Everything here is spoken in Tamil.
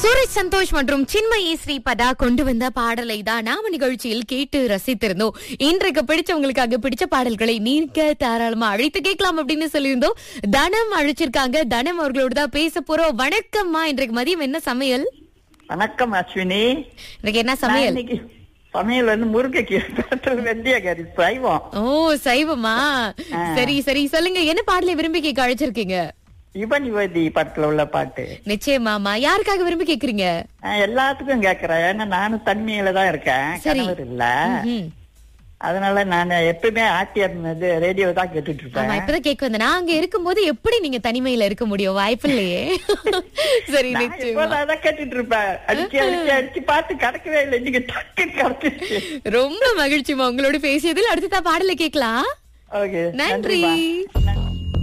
சூரஜ் சந்தோஷ் மற்றும் சின்மயி ஸ்ரீபதா கொண்டு வந்த பாடலை தான் நாம நிகழ்ச்சியில் கேட்டு ரசித்திருந்தோம். இன்றைக்கு பிடிச்சவங்களுக்காக பிடிச்ச பாடல்களை நீங்க தாராளமா அழைத்து கேட்கலாம் அப்படின்னு சொல்லியிருந்தோம். தனம் அழைச்சிருக்காங்க. தனம் அவர்களோட தான் பேச போறோம். வணக்கம்மா. இன்றைக்கு மதியம் என்ன சமையல்? வணக்கம் அஸ்வினி. இன்னைக்கு என்ன சமையல்? சமையல் வந்து முருங்கைக்கீரை வெந்தய கறி சைவம். ஓ, சைவமா? சரி சரி, சொல்லுங்க என்ன பாடலை விரும்பி கேட்க அழைச்சிருக்கீங்க? இவன் யுவதி படத்துல உள்ள பாட்டு. நிச்சயமாமா. யாருக்காக விரும்பி கேக்குறீங்க? எல்லாத்துக்கும் கேக்குறேன். ஏன்னா நானும் தனிமையில தான் இருக்கேன், கணவர் இல்ல. அதனால நான் எப்பவுமே ஆர்டிஆர் ரேடியோ தான் கேட்டுட்டு இருப்பேன். இப்பதான் கேட்க வந்தேன். நான் அங்க இருக்கும்போது எப்படி நீங்க தனிமையில இருக்க முடியும்? வாய்ப்பு இல்லையே. சரி, நிச்சயமா கேட்டுட்டு இருப்பேன். அடிச்சு அடிச்சு அடிச்சு பாத்து கிடைக்கவே இல்லை. நீங்க டக்கு கிடைச்சிருச்சு. ரொம்ப மகிழ்ச்சிமா உங்களோட பேசியதில். அடுத்த பாடலை கேட்கலாம். ஓகே, நன்றி.